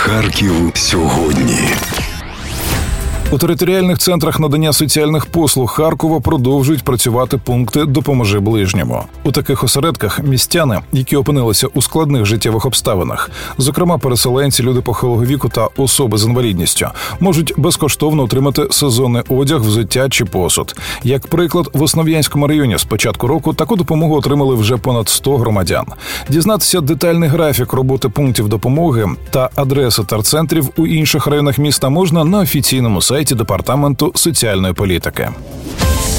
Харків сьогодні. У територіальних центрах надання соціальних послуг Харкова продовжують працювати пункти «Допоможи ближньому». У таких осередках містяни, які опинилися у складних життєвих обставинах, зокрема переселенці, люди похилого віку та особи з інвалідністю, можуть безкоштовно отримати сезонний одяг, взуття чи посуд. Як приклад, в Основ'янському районі з початку року таку допомогу отримали вже понад 100 громадян. Дізнатися детальний графік роботи пунктів допомоги та адреси терцентрів у інших районах міста можна на офіційному сайті Департаменту соціальної політики.